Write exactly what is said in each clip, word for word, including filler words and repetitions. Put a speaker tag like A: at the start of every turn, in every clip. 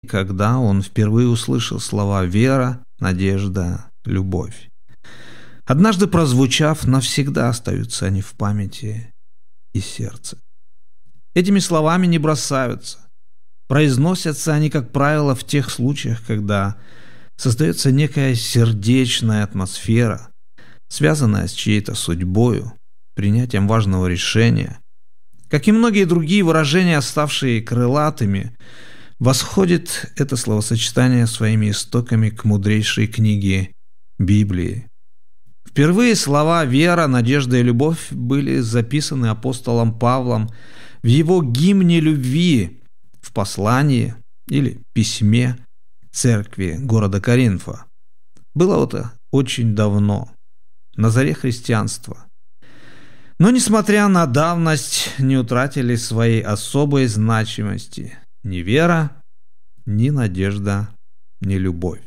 A: когда он впервые услышал слова «вера», «надежда», «любовь». Однажды прозвучав, навсегда остаются они в памяти и сердце. Этими словами не бросаются. Произносятся они, как правило, в тех случаях, когда создается некая сердечная атмосфера, связанная с чьей-то судьбою, принятием важного решения. Как и многие другие выражения, оставшие крылатыми, восходит это словосочетание своими истоками к мудрейшей книге Библии. Впервые слова «вера», «надежда» и «любовь» были записаны апостолом Павлом в его гимне любви в послании или письме церкви города Коринфа. Было это очень давно, на заре христианства. Но, несмотря на давность, не утратили своей особой значимости ни вера, ни надежда, ни любовь.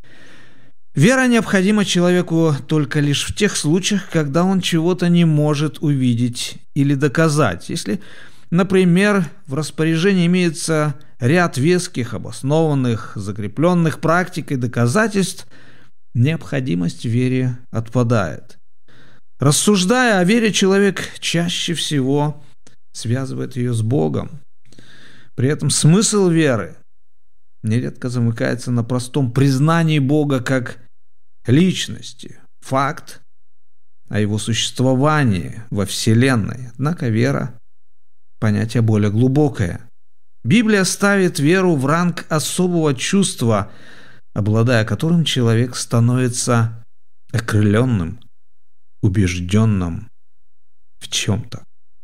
A: Вера необходима человеку только лишь в тех случаях, когда он чего-то не может увидеть или доказать. Если, например, в распоряжении имеется ряд веских, обоснованных, закрепленных практик и доказательств, необходимость в вере отпадает. Рассуждая о вере, человек чаще всего связывает ее с Богом. При этом смысл веры нередко замыкается на простом признании Бога как личности, факт о его существовании во Вселенной. Однако вера – понятие более глубокое. Библия ставит веру в ранг особого чувства, обладая которым человек становится окрыленным, убежденным в чем-то.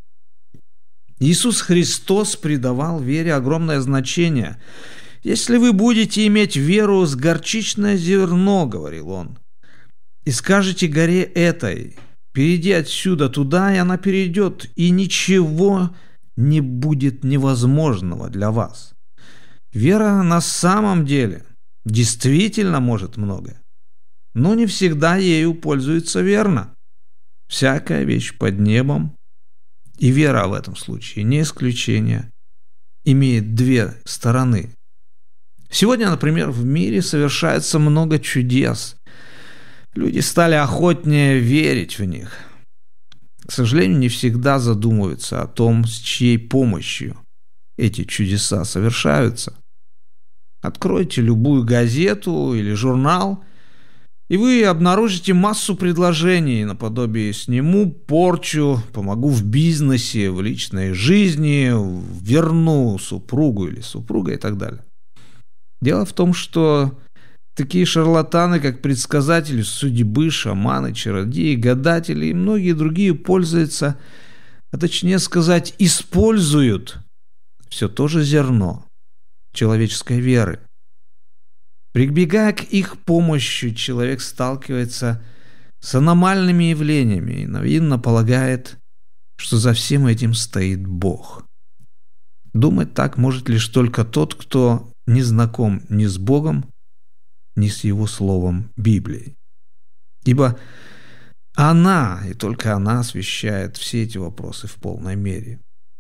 A: Иисус Христос придавал вере огромное значение. «Если вы будете иметь веру с горчичное зерно, — говорил он, — и скажете горе этой: перейди отсюда туда, и она перейдет, и ничего не будет невозможного для вас». Вера на самом деле действительно может многое, но не всегда ею пользуется верно. Всякая вещь под небом, и вера в этом случае не исключение, имеет две стороны. Сегодня, например, в мире совершается много чудес. Люди стали охотнее верить в них. К сожалению, не всегда задумываются о том, с чьей помощью эти чудеса совершаются. Откройте любую газету или журнал, и вы обнаружите массу предложений наподобие «сниму порчу», «помогу в бизнесе», «в личной жизни», «верну супругу» или супруга и так далее. Дело в том, что такие шарлатаны, как предсказатели судьбы, шаманы, чародеи, гадатели и многие другие пользуются, а точнее сказать, используют все то же зерно человеческой веры. Прибегая к их помощи, человек сталкивается с аномальными явлениями и наивно полагает, что за всем этим стоит Бог. Думать так может лишь только тот, кто не знаком ни с Богом, ни с Его Словом Библией. Ибо она, и только она, освещает все эти вопросы в полной мере.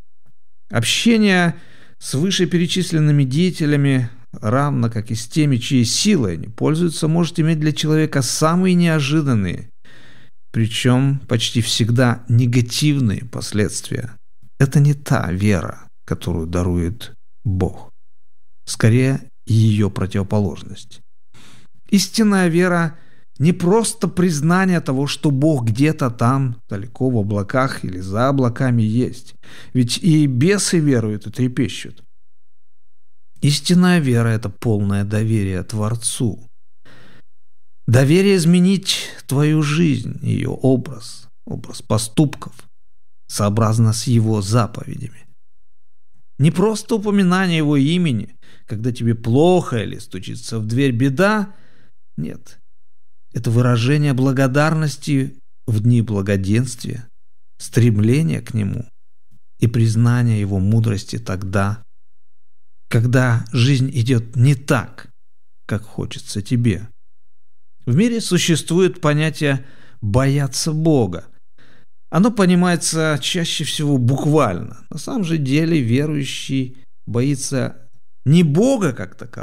A: Общение с вышеперечисленными деятелями, равно как и с теми, чьей силой они пользуются, может иметь для человека самые неожиданные, причем почти всегда негативные последствия. Это не та вера, которую дарует Бог. Скорее, ее противоположность. Истинная вера не просто признание того, что Бог где-то там, далеко в облаках или за облаками есть. Ведь и бесы веруют и трепещут. Истинная вера – это полное доверие Творцу. Доверие изменить твою жизнь, ее образ, образ поступков, сообразно с Его заповедями. Не просто упоминание Его имени, когда тебе плохо или стучится в дверь беда. Нет. Это выражение благодарности в дни благоденствия, стремление к Нему и признание Его мудрости тогда, когда жизнь идет не так, как хочется тебе. В мире существует понятие «бояться Бога». Оно понимается чаще всего буквально. На самом же деле верующий боится Не Бога как такового,